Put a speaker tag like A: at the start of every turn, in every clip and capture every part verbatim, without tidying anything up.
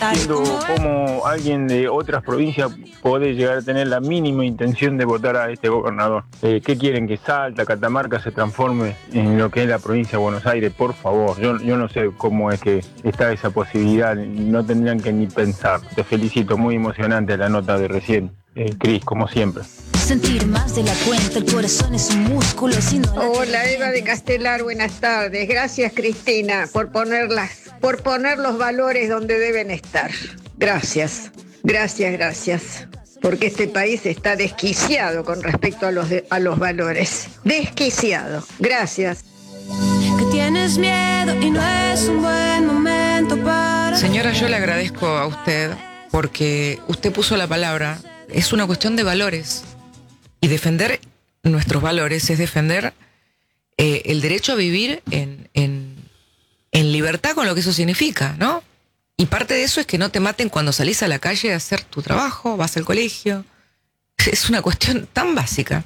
A: entiendo cómo alguien de otras provincias puede llegar a tener la mínima intención de votar a este gobernador. Eh, ¿Qué quieren? ¿Que Salta, Catamarca se transforme en lo que es la provincia de Buenos Aires? Por favor, yo, yo no sé cómo es que está esa posibilidad, no tendrían que ni pensar. Te felicito, muy emocionante la nota de recién, eh, Cris, como siempre.
B: Sentir más de la cuenta, el corazón es un músculo. Si no
C: Hola, Eva de Castelar, buenas tardes. Gracias, Cristina, por ponerlas, por poner los valores donde deben estar. Gracias, gracias, gracias. Porque este país está desquiciado con respecto a los, de, a los valores. Desquiciado. Gracias.
B: Que tienes miedo y no es un buen momento para...
D: Señora, yo le agradezco a usted porque usted puso la palabra. Es una cuestión de valores. Y defender nuestros valores es defender eh, el derecho a vivir en, en, en libertad con lo que eso significa, ¿no? Y parte de eso es que no te maten cuando salís a la calle a hacer tu trabajo, vas al colegio. Es una cuestión tan básica.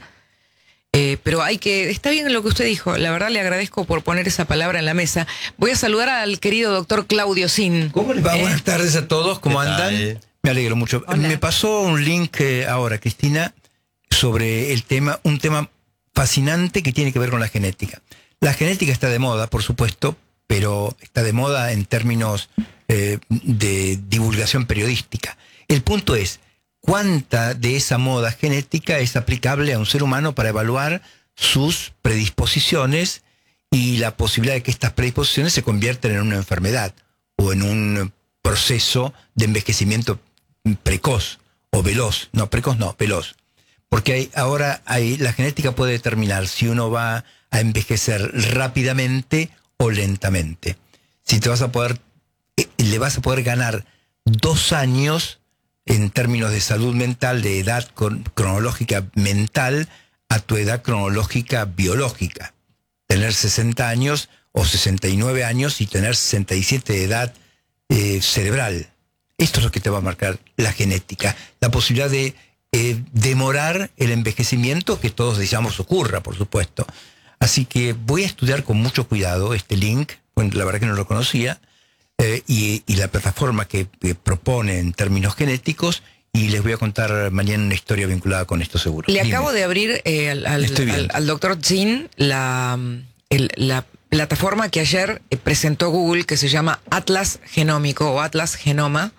D: Eh, pero hay que... Está bien lo que usted dijo. La verdad le agradezco por poner esa palabra en la mesa. Voy a saludar al querido doctor Claudio Sin.
E: ¿Cómo les va?
D: ¿Eh?
E: Buenas tardes a todos. ¿Cómo andan?
F: Eh.
E: Me alegro mucho.
D: Hola.
E: Me pasó un link eh, ahora, Cristina, sobre el tema, un tema fascinante que tiene que ver con la genética. La genética está de moda, por supuesto, pero está de moda en términos eh, de divulgación periodística. El punto es, ¿cuánta de esa moda genética es aplicable a un ser humano para evaluar sus predisposiciones y la posibilidad de que estas predisposiciones se conviertan en una enfermedad o en un proceso de envejecimiento precoz o veloz? No, precoz no, veloz. Porque hay, ahora hay, la genética puede determinar si uno va a envejecer rápidamente o lentamente. Si te vas a poder, eh, le vas a poder ganar dos años en términos de salud mental, de edad con, cronológica mental, a tu edad cronológica biológica. Tener sesenta años o sesenta y nueve años y tener sesenta y siete de edad eh, cerebral. Esto es lo que te va a marcar la genética. La posibilidad de Eh, demorar el envejecimiento que todos deseamos ocurra, por supuesto. Así que voy a estudiar con mucho cuidado este link, bueno, la verdad que no lo conocía, eh, y, y la plataforma que, que propone en términos genéticos, y les voy a contar mañana una historia vinculada con esto seguro.
D: Le
E: Dime.
D: acabo de abrir eh, al, al, al, al doctor Zin la, el, la plataforma que ayer presentó Google, que se llama Atlas Genómico o Atlas Genoma,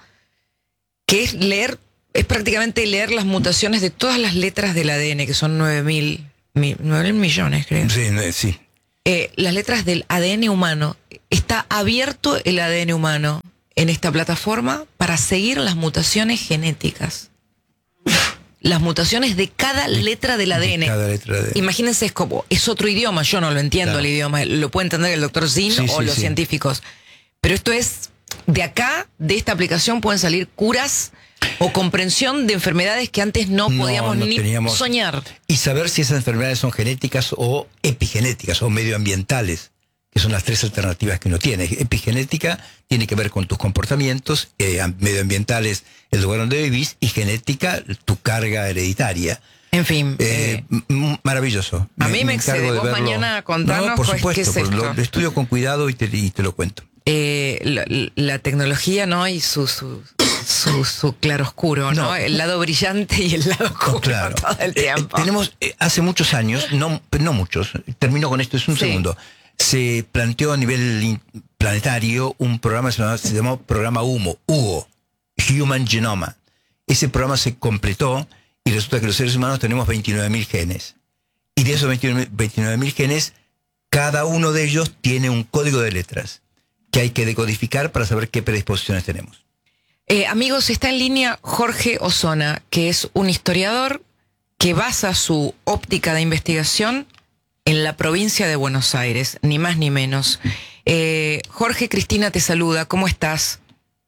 D: que es leer... Es prácticamente leer las mutaciones de todas las letras del A D N, que son nueve mil millones, creo.
E: Sí, sí.
D: Eh, las letras del A D N humano. Está abierto el A D N humano en esta plataforma para seguir las mutaciones genéticas. Las mutaciones de cada letra del A D N.
E: De cada letra de...
D: Imagínense, es como, es otro idioma, yo no lo entiendo,
E: claro.
D: El idioma, lo puede entender el doctor Zin
E: sí,
D: o
E: sí,
D: los
E: sí.
D: científicos. Pero esto es, de acá, de esta aplicación pueden salir curas o comprensión de enfermedades que antes no, no podíamos no ni teníamos, soñar.
E: Y saber si esas enfermedades son genéticas o epigenéticas o medioambientales, que son las tres alternativas que uno tiene. Epigenética tiene que ver con tus comportamientos, eh, medioambientales, el lugar donde vivís, y genética, tu carga hereditaria.
D: En fin.
E: Eh, eh, maravilloso.
D: A me, mí me excede. Vos verlo. Mañana contanos,
E: no, por
D: pues,
E: supuesto,
D: ¿qué es esto?
E: Lo, lo estudio con cuidado y te, y te lo cuento.
D: Eh, la, la tecnología, ¿no? Y su... su... Su, su claroscuro, ¿no? ¿no? El lado brillante y el lado oscuro,
E: claro.
D: Todo el tiempo.
E: Eh, tenemos, eh, hace muchos años, no, no muchos, termino con esto, es un sí. segundo, se planteó a nivel planetario un programa, se llamó, se llamó programa Humo, Hugo, Human Genome. Ese programa se completó y resulta que los seres humanos tenemos veintinueve mil genes. Y de esos veintinueve mil genes, cada uno de ellos tiene un código de letras que hay que decodificar para saber qué predisposiciones tenemos.
D: Eh, amigos, está en línea Jorge Osona, que es un historiador que basa su óptica de investigación en la provincia de Buenos Aires, ni más ni menos. Eh, Jorge, Cristina te saluda, ¿cómo estás?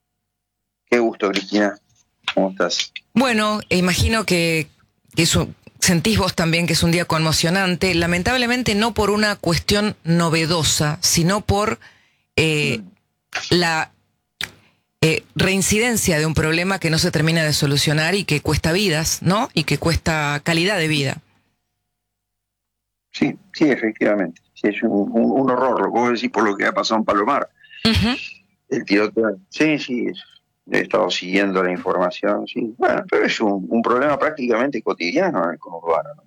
F: Qué gusto, Cristina, ¿cómo estás?
D: Bueno, imagino que, que es un, sentís vos también que es un día conmocionante, lamentablemente no por una cuestión novedosa, sino por eh, mm. la... Eh, reincidencia de un problema que no se termina de solucionar y que cuesta vidas, ¿no? Y que cuesta calidad de vida.
F: Sí, sí, efectivamente. Sí, es un, un, un horror, lo puedo decir por lo que ha pasado en Palomar.
D: Uh-huh.
F: El tiroteo. Sí, sí, es, he estado siguiendo la información, sí. Bueno, pero es un, un problema prácticamente cotidiano en el conurbano, ¿no?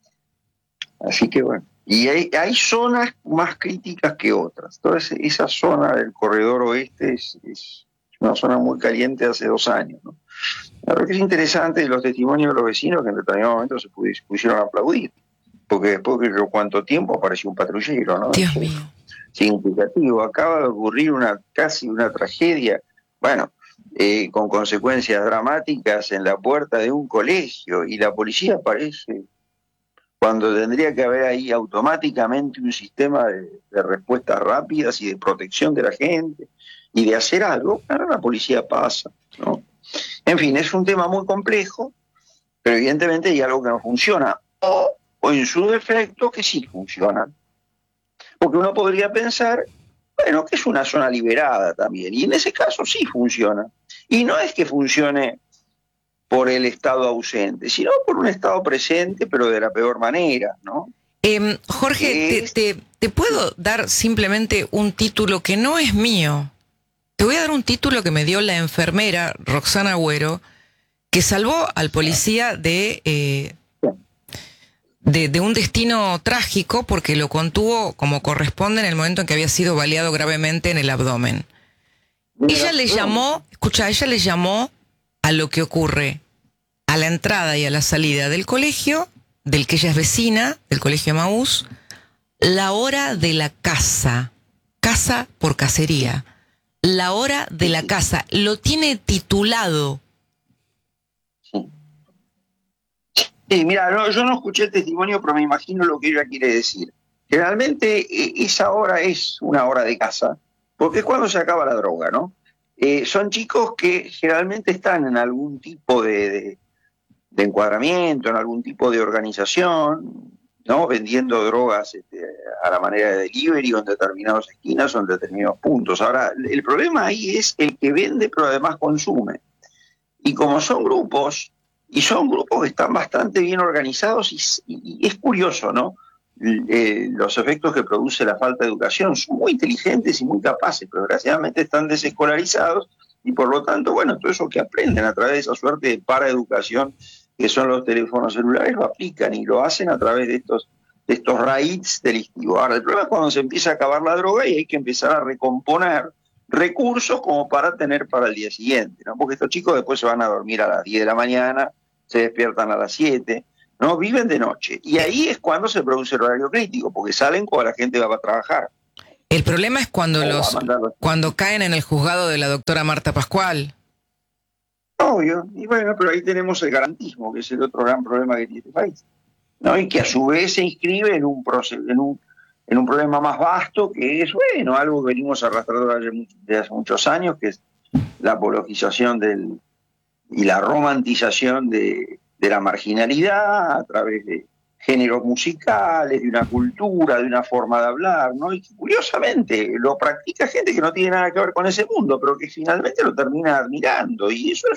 F: Así que bueno, y hay, hay zonas más críticas que otras. Entonces, esa zona del corredor oeste es, es una zona muy caliente hace dos años, ¿no? La verdad que es interesante los testimonios de los vecinos que en determinado momento se pusieron a aplaudir, porque después de cuánto tiempo apareció un patrullero, ¿no?
D: Dios mío.
F: Significativo. Acaba de ocurrir una casi una tragedia, bueno, eh, con consecuencias dramáticas en la puerta de un colegio, y la policía aparece cuando tendría que haber ahí automáticamente un sistema de, de respuestas rápidas y de protección de la gente y de hacer algo. Ahora la policía pasa, ¿no? En fin, es un tema muy complejo, pero evidentemente hay algo que no funciona, o, o en su defecto que sí funciona. Porque uno podría pensar, bueno, que es una zona liberada también, y en ese caso sí funciona. Y no es que funcione por el Estado ausente, sino por un Estado presente, pero de la peor manera, ¿no?
D: Eh, Jorge,
F: Es...
D: te, te, te puedo dar simplemente un título que no es mío. Te voy a dar un título que me dio la enfermera Roxana Agüero, que salvó al policía de, eh, de, de un destino trágico porque lo contuvo como corresponde en el momento en que había sido baleado gravemente en el abdomen. Ella le llamó, escucha, ella le llamó a lo que ocurre a la entrada y a la salida del colegio, del que ella es vecina, del colegio Emaús, la hora de la casa, casa por cacería. La hora de la casa, lo tiene titulado.
F: Sí, sí, mira, no, yo no escuché el testimonio, pero me imagino lo que ella quiere decir. Generalmente eh, esa hora es una hora de casa, porque es cuando se acaba la droga, ¿no? Eh, son chicos que generalmente están en algún tipo de, de, de encuadramiento, en algún tipo de organización, ¿no? Vendiendo drogas este, a la manera de delivery o en determinadas esquinas o en determinados puntos. Ahora, el problema ahí es el que vende pero además consume. Y como son grupos, y son grupos que están bastante bien organizados, y, y, y es curioso, ¿no? Eh, los efectos que produce la falta de educación. Son muy inteligentes y muy capaces, pero desgraciadamente están desescolarizados y por lo tanto, bueno, todo eso que aprenden a través de esa suerte de paraeducación que son los teléfonos celulares, lo aplican y lo hacen a través de estos, de estos raids delictivos. Ahora, el problema es cuando se empieza a acabar la droga y hay que empezar a recomponer recursos como para tener para el día siguiente, ¿no? Porque estos chicos después se van a dormir a las diez de la mañana, se despiertan a las siete, ¿no? Viven de noche. Y ahí es cuando se produce el horario crítico, porque salen cuando la gente va a trabajar.
D: El problema es cuando,
F: O
D: los, cuando caen en el juzgado de la doctora Marta Pascual.
F: Obvio, y bueno, pero ahí tenemos el garantismo, que es el otro gran problema que tiene este país, ¿no? Y que a su vez se inscribe en un, proceso, en un, en un problema más vasto, que es, bueno, algo que venimos arrastrando desde hace muchos años, que es la apologización del, y la romantización de, de la marginalidad a través de géneros musicales, de una cultura, de una forma de hablar, ¿no? Y que curiosamente lo practica gente que no tiene nada que ver con ese mundo, pero que finalmente lo termina admirando, y eso es